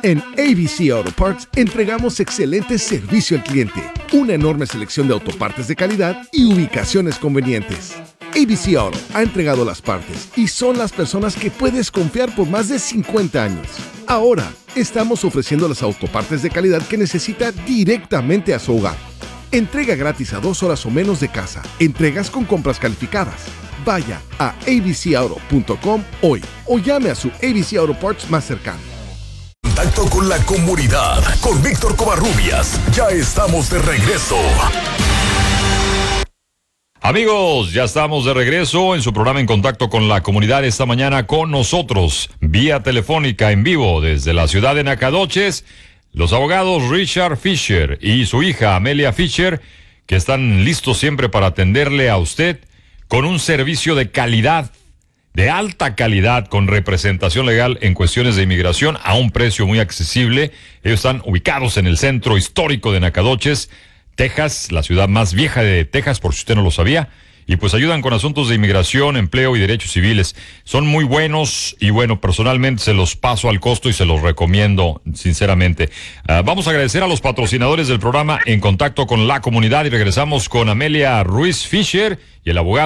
En ABC Auto Parts entregamos excelente servicio al cliente, una enorme selección de autopartes de calidad y ubicaciones convenientes. ABC Auto ha entregado las partes y son las personas que puedes confiar por más de 50 años. Ahora, estamos ofreciendo las autopartes de calidad que necesita directamente a su hogar. Entrega gratis a 2 horas o menos de casa. Entregas con compras calificadas. Vaya a abcauto.com hoy o llame a su ABC Auto Parts más cercano. Contacto con la comunidad con Víctor Covarrubias. Ya estamos de regreso. Amigos, ya estamos de regreso en su programa En Contacto con la Comunidad esta mañana con nosotros, vía telefónica en vivo desde la ciudad de Nacogdoches, los abogados Richard Fisher y su hija Amelia Fisher, que están listos siempre para atenderle a usted con un servicio de calidad, de alta calidad, con representación legal en cuestiones de inmigración a un precio muy accesible. Ellos están ubicados en el centro histórico de Nacogdoches, Texas, la ciudad más vieja de Texas, por si usted no lo sabía, y pues ayudan con asuntos de inmigración, empleo y derechos civiles. Son muy buenos y bueno, personalmente se los paso al costo y se los recomiendo sinceramente. Vamos a agradecer a los patrocinadores del programa En Contacto con la Comunidad y regresamos con Amelia Ruiz Fisher y el abogado